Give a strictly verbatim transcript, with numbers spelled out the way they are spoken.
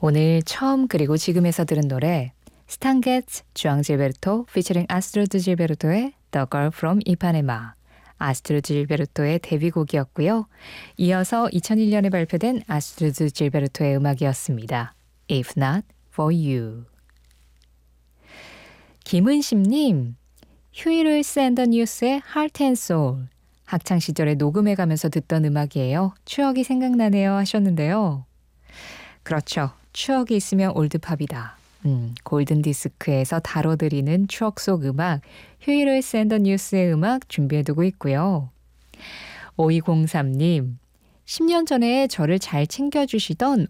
오늘 처음 그리고 지금에서 들은 노래 스탄 게츠, 주앙 질베르토 피처링 아스트루드 질베르토의 The Girl from Ipanema, 아스트루드 질베르토의 데뷔곡이었고요. 이어서 이천일 년에 발표된 아스트루드 질베르토의 음악이었습니다. If Not For You. 김은심님, 휴일을 샌더 뉴스의 Heart and Soul, 학창시절에 녹음해가면서 듣던 음악이에요. 추억이 생각나네요 하셨는데요. 그렇죠. 추억이 있으면 올드팝이다. 음, 골든디스크에서 다뤄드리는 추억 속 음악, 휴일을 샌더 뉴스의 음악 준비해두고 있고요. 오이공삼님, 십 년 전에 저를 잘 챙겨주시던